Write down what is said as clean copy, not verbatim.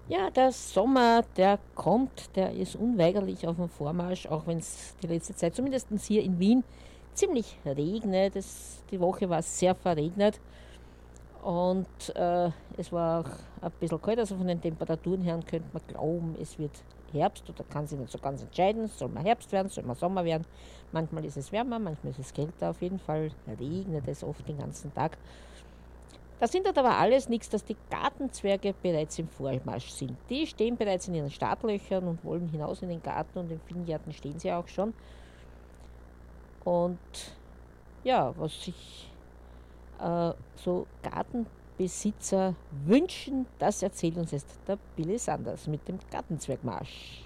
Ja, der Sommer, der kommt, der ist unweigerlich auf dem Vormarsch, auch wenn es die letzte Zeit, zumindest hier in Wien, ziemlich regnet. Die Woche war sehr verregnet und es war auch ein bisschen kalt, also von den Temperaturen her könnte man glauben, es wird Herbst oder kann sich nicht so ganz entscheiden, soll man Herbst werden, soll man Sommer werden. Manchmal ist es wärmer, manchmal ist es kälter, auf jeden Fall regnet es oft den ganzen Tag. Das sind aber alles nichts, dass die Gartenzwerge bereits im Vormarsch sind. Die stehen bereits in ihren Startlöchern und wollen hinaus in den Garten und in vielen Gärten stehen sie auch schon. Und ja, was sich so Gartenbesitzer wünschen, das erzählt uns jetzt der Billy Sanders mit dem Gartenzwergmarsch.